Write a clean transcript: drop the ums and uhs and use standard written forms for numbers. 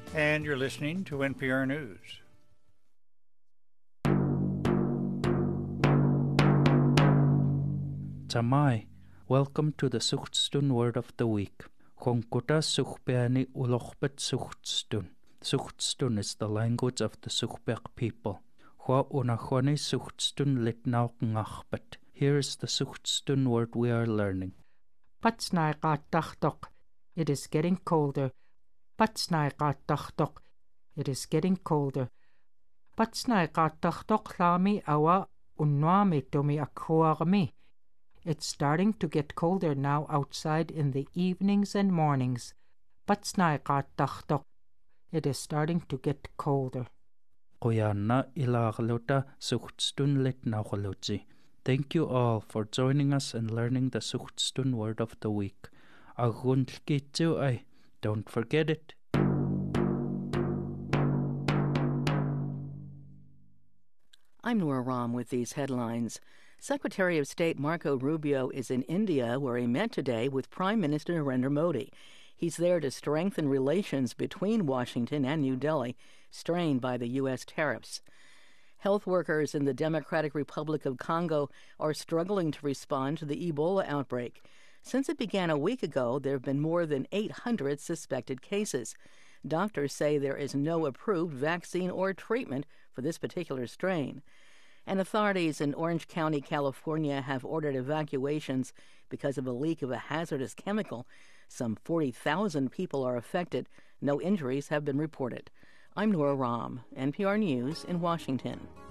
And you're listening to NPR News. Tamai, welcome to the Suchtstun Word of the Week. Chonkuta Suchbeani Ulochbet Suchtstun. Suchtstun is the language of the Suchbek people. Hwa unachoni Suchtstun litnauk ngachbet. Here is the Suchtstun word we are learning. Patsnaiqattachtok. It is getting colder. Patsnaiqattachtok. It is getting colder. Patsnaiqattachtok lami awa unwami tomi akhuarmi. It's starting to get colder now outside in the evenings and mornings. Patsnaiqattachtok. It is starting to get colder. Qoyanna ilagluta Suchtstun litnaugaluti. Thank you all for joining us and learning the Suchtstun word of the week. Aguntlkitu ay. Don't forget it. I'm Nora Rahm with these headlines. Secretary of State Marco Rubio is in India, where he met today with Prime Minister Narendra Modi. He's there to strengthen relations between Washington and New Delhi, strained by the U.S. tariffs. Health workers in the Democratic Republic of Congo are struggling to respond to the Ebola outbreak. Since it began a week ago, there have been more than 800 suspected cases. Doctors say there is no approved vaccine or treatment for this particular strain. And authorities in Orange County, California, have ordered evacuations because of a leak of a hazardous chemical. Some 40,000 people are affected. No injuries have been reported. I'm Nora Rahm, NPR News in Washington.